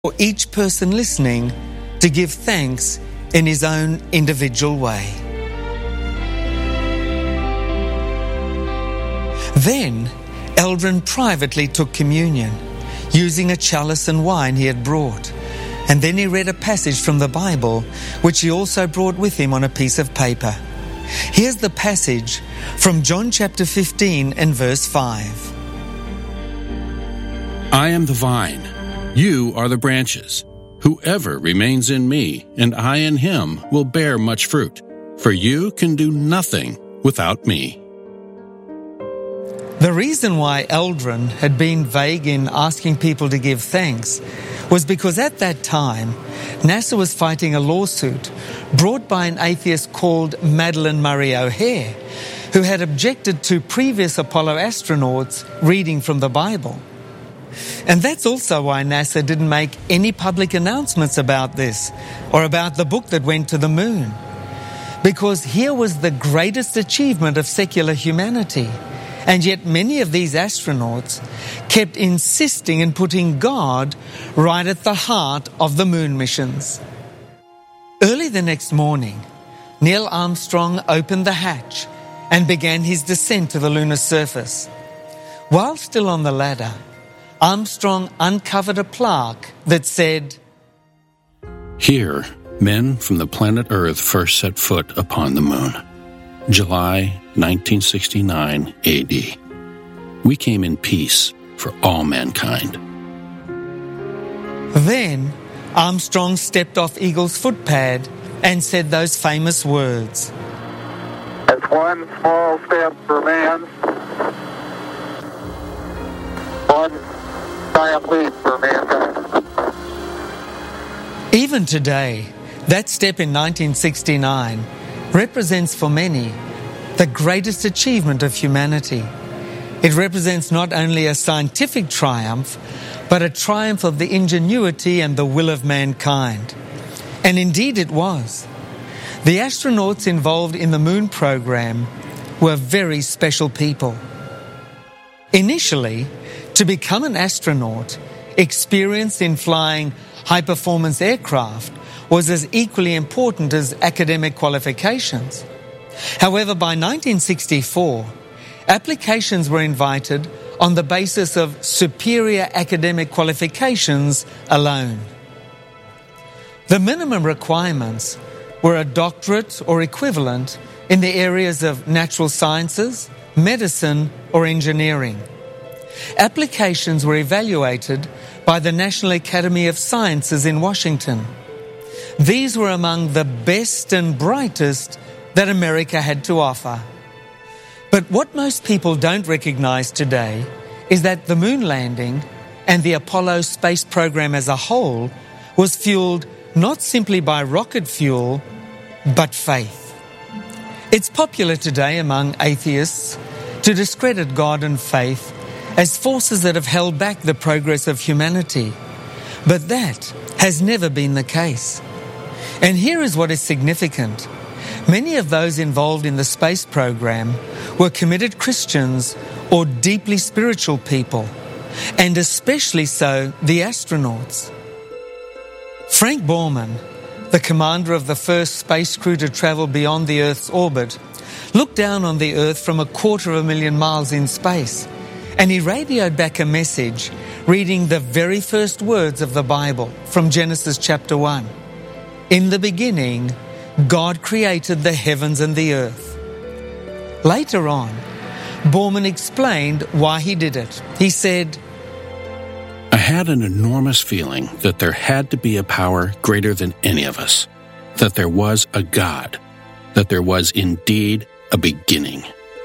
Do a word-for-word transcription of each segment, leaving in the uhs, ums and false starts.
for each person listening to give thanks in his own individual way. Then, Eldrin privately took communion, using a chalice and wine he had brought, and then he read a passage from the Bible, which he also brought with him on a piece of paper. Here's the passage from John chapter fifteen and verse five. I am the vine, you are the branches. Whoever remains in me, and I in him, will bear much fruit, for you can do nothing without me. The reason why Eldrin had been vague in asking people to give thanks was because at that time, NASA was fighting a lawsuit brought by an atheist called Madeleine Murray O'Hair, who had objected to previous Apollo astronauts reading from the Bible. And that's also why NASA didn't make any public announcements about this or about the book that went to the moon. Because here was the greatest achievement of secular humanity. And yet many of these astronauts kept insisting in putting God right at the heart of the moon missions. Early the next morning, Neil Armstrong opened the hatch and began his descent to the lunar surface. While still on the ladder, Armstrong uncovered a plaque that said, Here, men from the planet Earth first set foot upon the moon. July nineteen sixty-nine A D. We came in peace for all mankind. Then Armstrong stepped off Eagle's footpad and said those famous words. It's one small step for man, one giant leap for mankind. Even today, that step in nineteen sixty-nine represents for many the greatest achievement of humanity. It represents not only a scientific triumph, but a triumph of the ingenuity and the will of mankind. And indeed it was. The astronauts involved in the moon program were very special people. Initially, to become an astronaut, experience in flying high-performance aircraft was as equally important as academic qualifications. However, by nineteen sixty-four, applications were invited on the basis of superior academic qualifications alone. The minimum requirements were a doctorate or equivalent in the areas of natural sciences, medicine, or engineering. Applications were evaluated by the National Academy of Sciences in Washington. These were among the best and brightest that America had to offer. But what most people don't recognize today is that the moon landing and the Apollo space program as a whole was fueled not simply by rocket fuel, but faith. It's popular today among atheists to discredit God and faith as forces that have held back the progress of humanity. But that has never been the case. And here is what is significant. Many of those involved in the space program were committed Christians or deeply spiritual people, and especially so the astronauts. Frank Borman, the commander of the first space crew to travel beyond the Earth's orbit, looked down on the Earth from a quarter of a million miles in space, and he radioed back a message reading the very first words of the Bible from Genesis chapter one. In the beginning, God created the heavens and the earth. Later on, Borman explained why he did it. He said, I had an enormous feeling that there had to be a power greater than any of us, that there was a God, that there was indeed a beginning.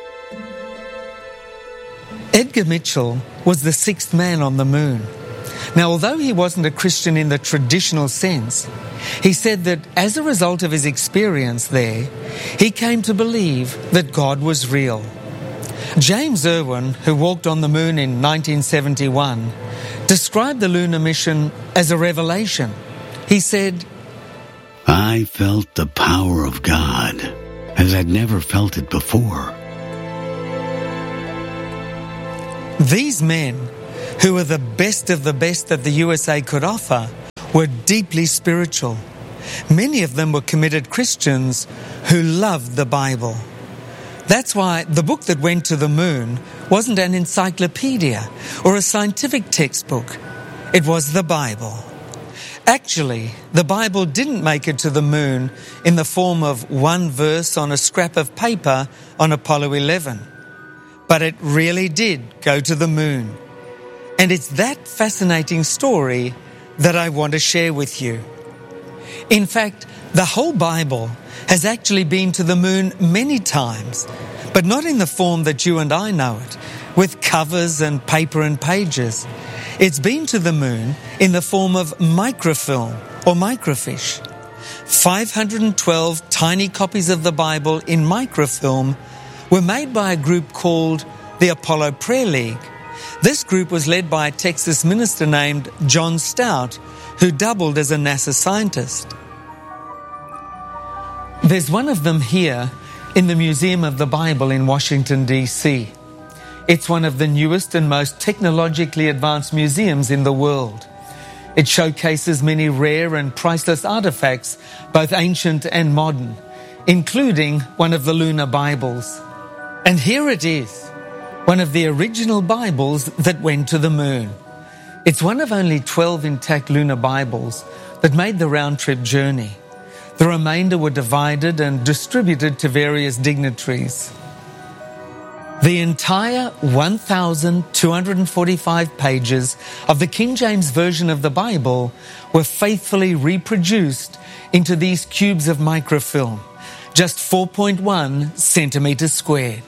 Edgar Mitchell was the sixth man on the moon. Now, although he wasn't a Christian in the traditional sense, he said that as a result of his experience there, he came to believe that God was real. James Irwin, who walked on the moon in nineteen seventy-one, described the lunar mission as a revelation. He said, I felt the power of God as I'd never felt it before. These men, who were the best of the best that the U S A could offer, were deeply spiritual. Many of them were committed Christians who loved the Bible. That's why the book that went to the moon wasn't an encyclopedia or a scientific textbook. It was the Bible. Actually, the Bible didn't make it to the moon in the form of one verse on a scrap of paper on Apollo eleven. But it really did go to the moon. And it's that fascinating story that I want to share with you. In fact, the whole Bible has actually been to the moon many times, but not in the form that you and I know it, with covers and paper and pages. It's been to the moon in the form of microfilm or microfiche. five hundred twelve tiny copies of the Bible in microfilm were made by a group called the Apollo Prayer League. This group was led by a Texas minister named John Stout, who doubled as a NASA scientist. There's one of them here in the Museum of the Bible in Washington, D C It's one of the newest and most technologically advanced museums in the world. It showcases many rare and priceless artifacts, both ancient and modern, including one of the lunar Bibles. And here it is, one of the original Bibles that went to the moon. It's one of only twelve intact lunar Bibles that made the round-trip journey. The remainder were divided and distributed to various dignitaries. The entire one thousand two hundred forty-five pages of the King James Version of the Bible were faithfully reproduced into these cubes of microfilm, just four point one centimeters squared.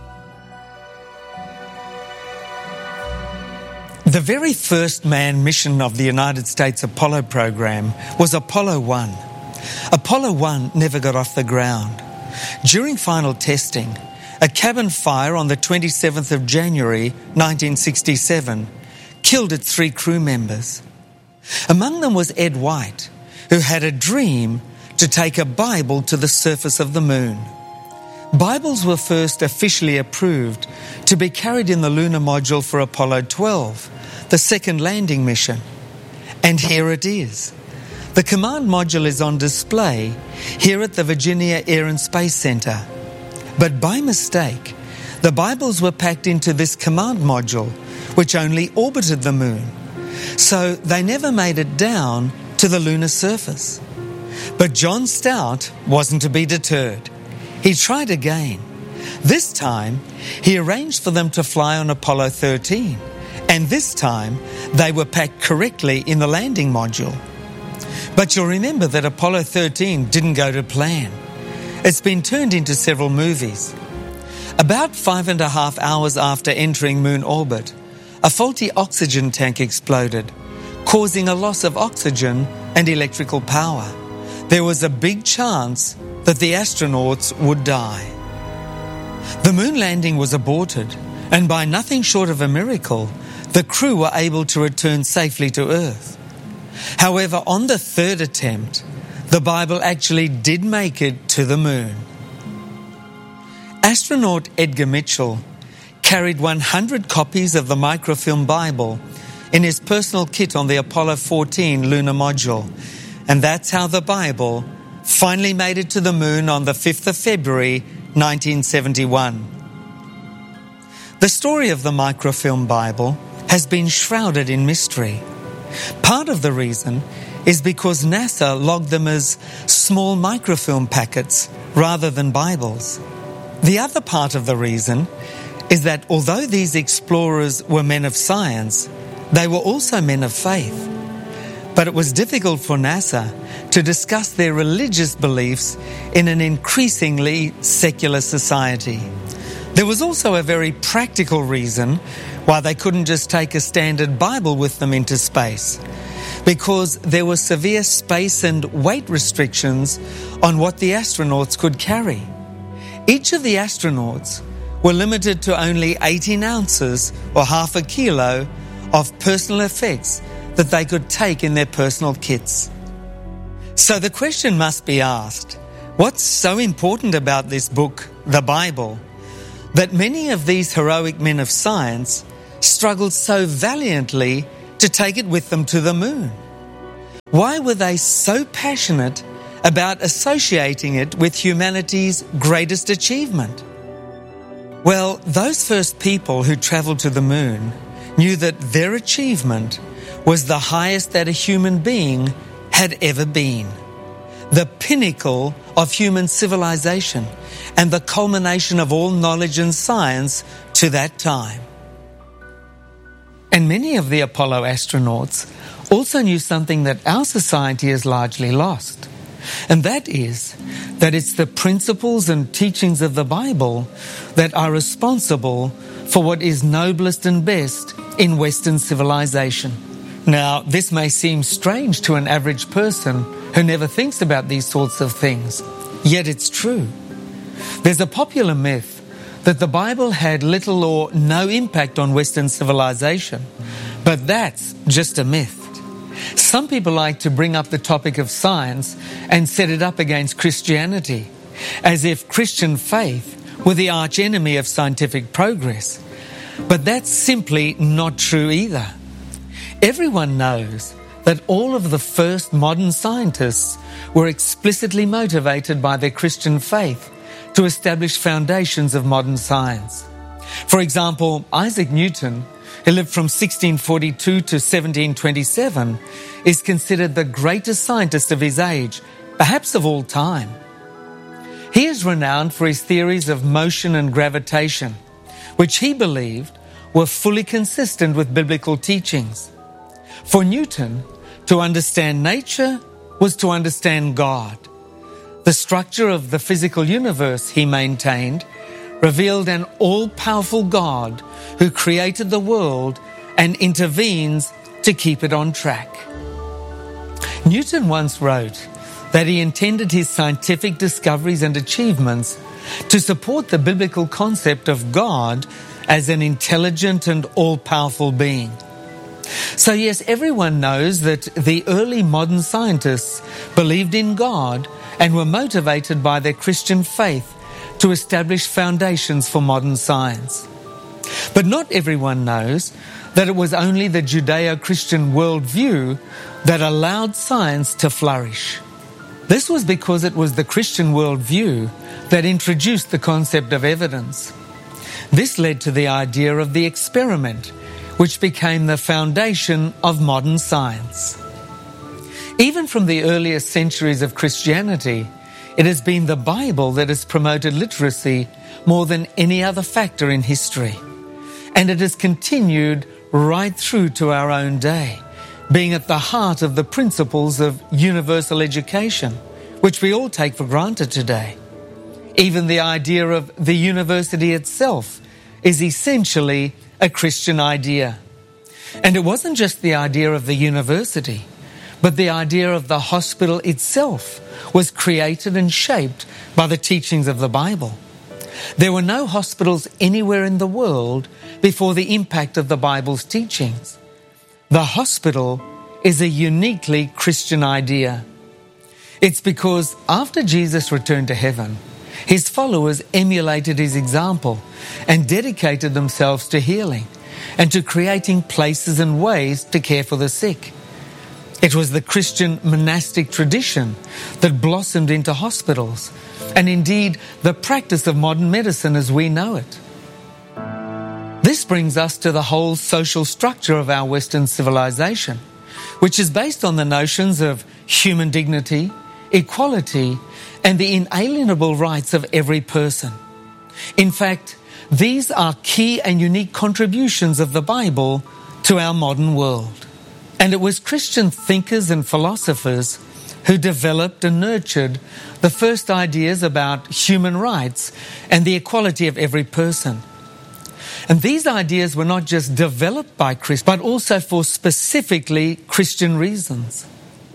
The very first manned mission of the United States Apollo program was Apollo one. Apollo one never got off the ground. During final testing, a cabin fire on the twenty-seventh of January nineteen sixty-seven killed its three crew members. Among them was Ed White, who had a dream to take a Bible to the surface of the moon. Bibles were first officially approved to be carried in the lunar module for Apollo twelve, the second landing mission. And here it is. The command module is on display here at the Virginia Air and Space Center. But by mistake, the Bibles were packed into this command module, which only orbited the moon. So they never made it down to the lunar surface. But John Stout wasn't to be deterred. He tried again. This time, he arranged for them to fly on Apollo thirteen. And this time, they were packed correctly in the landing module. But you'll remember that Apollo thirteen didn't go to plan. It's been turned into several movies. About five and a half hours after entering moon orbit, a faulty oxygen tank exploded, causing a loss of oxygen and electrical power. There was a big chance that the astronauts would die. The moon landing was aborted, and by nothing short of a miracle, the crew were able to return safely to Earth. However, on the third attempt, the Bible actually did make it to the moon. Astronaut Edgar Mitchell carried one hundred copies of the microfilm Bible in his personal kit on the Apollo fourteen lunar module, and that's how the Bible finally made it to the moon on the fifth of February nineteen seventy-one. The story of the microfilm Bible has been shrouded in mystery. Part of the reason is because NASA logged them as small microfilm packets rather than Bibles. The other part of the reason is that although these explorers were men of science, they were also men of faith. But it was difficult for NASA to discuss their religious beliefs in an increasingly secular society. There was also a very practical reason why they couldn't just take a standard Bible with them into space, because there were severe space and weight restrictions on what the astronauts could carry. Each of the astronauts were limited to only eighteen ounces or half a kilo of personal effects that they could take in their personal kits. So the question must be asked, what's so important about this book, the Bible, that many of these heroic men of science struggled so valiantly to take it with them to the moon? Why were they so passionate about associating it with humanity's greatest achievement? Well, those first people who travelled to the moon knew that their achievement was the highest that a human being had ever been, the pinnacle of human civilization and the culmination of all knowledge and science to that time. And many of the Apollo astronauts also knew something that our society has largely lost. And that is that it's the principles and teachings of the Bible that are responsible for what is noblest and best in Western civilization. Now, this may seem strange to an average person who never thinks about these sorts of things, yet it's true. There's a popular myth that the Bible had little or no impact on Western civilization, but that's just a myth. Some people like to bring up the topic of science and set it up against Christianity, as if Christian faith were the archenemy of scientific progress. But that's simply not true either. Everyone knows that all of the first modern scientists were explicitly motivated by their Christian faith to establish foundations of modern science. For example, Isaac Newton, who lived from sixteen forty-two to seventeen twenty-seven, is considered the greatest scientist of his age, perhaps of all time. He is renowned for his theories of motion and gravitation, which he believed were fully consistent with biblical teachings. For Newton, to understand nature was to understand God. The structure of the physical universe, he maintained, revealed an all-powerful God who created the world and intervenes to keep it on track. Newton once wrote that he intended his scientific discoveries and achievements to support the biblical concept of God as an intelligent and all-powerful being. So yes, everyone knows that the early modern scientists believed in God and were motivated by their Christian faith to establish foundations for modern science. But not everyone knows that it was only the Judeo-Christian worldview that allowed science to flourish. This was because it was the Christian worldview that introduced the concept of evidence. This led to the idea of the experiment, which became the foundation of modern science. Even from the earliest centuries of Christianity, it has been the Bible that has promoted literacy more than any other factor in history. And it has continued right through to our own day, being at the heart of the principles of universal education, which we all take for granted today. Even the idea of the university itself is essentially a Christian idea. And it wasn't just the idea of the university, but the idea of the hospital itself was created and shaped by the teachings of the Bible. There were no hospitals anywhere in the world before the impact of the Bible's teachings. The hospital is a uniquely Christian idea. It's because after Jesus returned to heaven, his followers emulated his example and dedicated themselves to healing and to creating places and ways to care for the sick. It was the Christian monastic tradition that blossomed into hospitals, and indeed the practice of modern medicine as we know it. This brings us to the whole social structure of our Western civilization, which is based on the notions of human dignity, equality, and the inalienable rights of every person. In fact, these are key and unique contributions of the Bible to our modern world. And it was Christian thinkers and philosophers who developed and nurtured the first ideas about human rights and the equality of every person. And these ideas were not just developed by Christ, but also for specifically Christian reasons.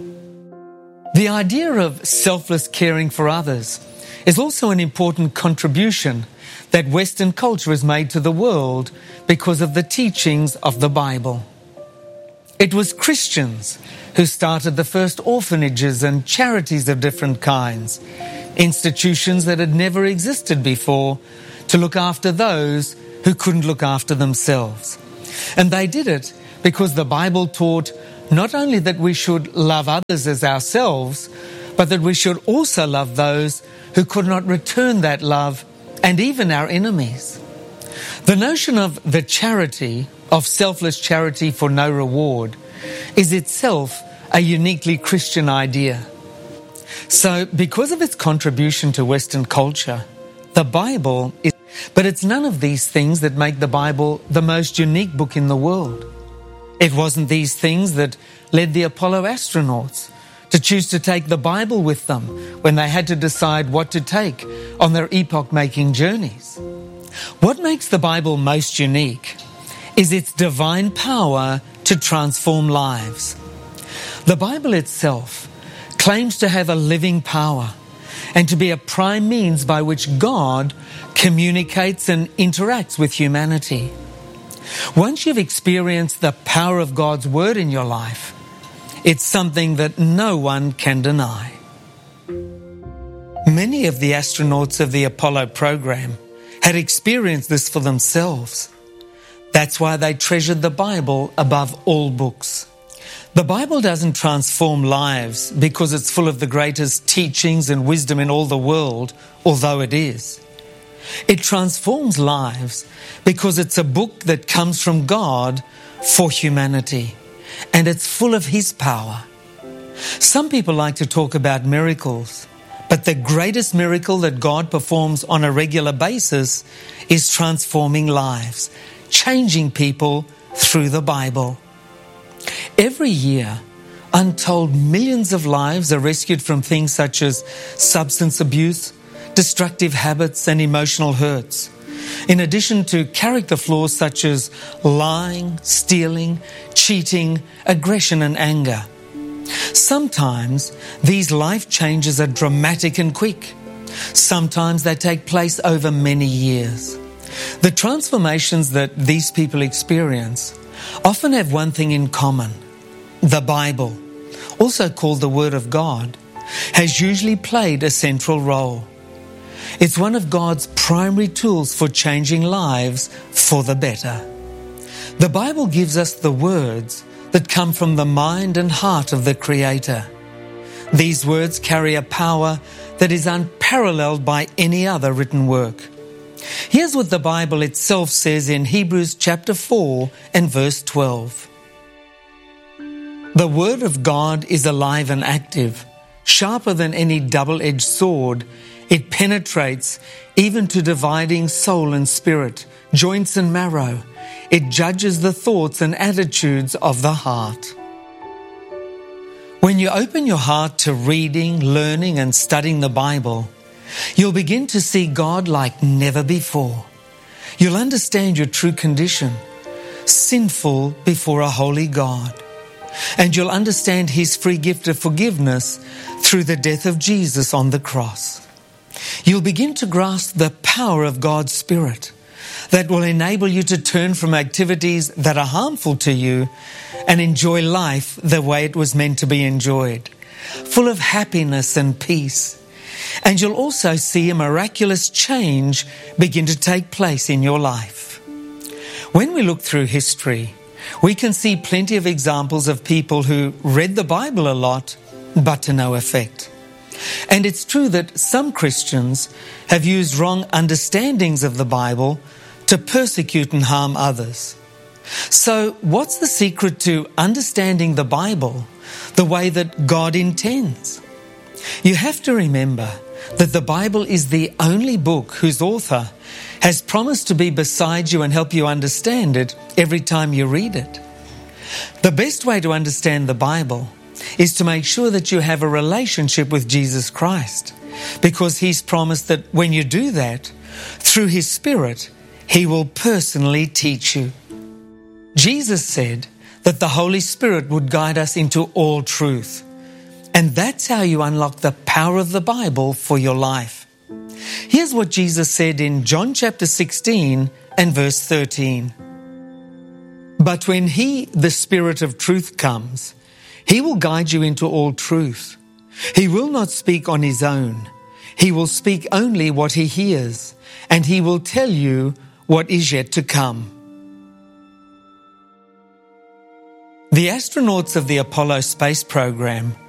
The idea of selfless caring for others is also an important contribution that Western culture has made to the world because of the teachings of the Bible. It was Christians who started the first orphanages and charities of different kinds, institutions that had never existed before, to look after those who couldn't look after themselves. And they did it because the Bible taught not only that we should love others as ourselves, but that we should also love those who could not return that love, and even our enemies. The notion of the charity, of selfless charity for no reward, is itself a uniquely Christian idea. So, because of its contribution to Western culture, the Bible is, but it's none of these things that make the Bible the most unique book in the world. It wasn't these things that led the Apollo astronauts to choose to take the Bible with them when they had to decide what to take on their epoch-making journeys. What makes the Bible most unique is its divine power to transform lives. The Bible itself claims to have a living power and to be a prime means by which God communicates and interacts with humanity. Once you've experienced the power of God's Word in your life, it's something that no one can deny. Many of the astronauts of the Apollo program had experienced this for themselves. That's why they treasured the Bible above all books. The Bible doesn't transform lives because it's full of the greatest teachings and wisdom in all the world, although it is. It transforms lives because it's a book that comes from God for humanity, and it's full of His power. Some people like to talk about miracles, but the greatest miracle that God performs on a regular basis is transforming lives, changing people through the Bible. Every year, untold millions of lives are rescued from things such as substance abuse, destructive habits, and emotional hurts, in addition to character flaws such as lying, stealing, cheating, aggression, and anger. Sometimes these life changes are dramatic and quick. Sometimes they take place over many years. The transformations that these people experience often have one thing in common. The Bible, also called the Word of God, has usually played a central role. It's one of God's primary tools for changing lives for the better. The Bible gives us the words that come from the mind and heart of the Creator. These words carry a power that is unparalleled by any other written work. Here's what the Bible itself says in Hebrews chapter four and verse twelve. The Word of God is alive and active, sharper than any double-edged sword. It penetrates even to dividing soul and spirit, joints and marrow. It judges the thoughts and attitudes of the heart. When you open your heart to reading, learning, and studying the Bible, you'll begin to see God like never before. You'll understand your true condition, sinful before a holy God. And you'll understand His free gift of forgiveness through the death of Jesus on the cross. You'll begin to grasp the power of God's Spirit that will enable you to turn from activities that are harmful to you and enjoy life the way it was meant to be enjoyed, full of happiness and peace. And you'll also see a miraculous change begin to take place in your life. When we look through history, we can see plenty of examples of people who read the Bible a lot, but to no effect. And it's true that some Christians have used wrong understandings of the Bible to persecute and harm others. So what's the secret to understanding the Bible the way that God intends? You have to remember that the Bible is the only book whose author has promised to be beside you and help you understand it every time you read it. The best way to understand the Bible is to make sure that you have a relationship with Jesus Christ, because He's promised that when you do that, through His Spirit, He will personally teach you. Jesus said that the Holy Spirit would guide us into all truth. And that's how you unlock the power of the Bible for your life. Here's what Jesus said in John chapter sixteen and verse thirteen. But when He, the Spirit of truth, comes, He will guide you into all truth. He will not speak on His own. He will speak only what He hears, and He will tell you what is yet to come. The astronauts of the Apollo space program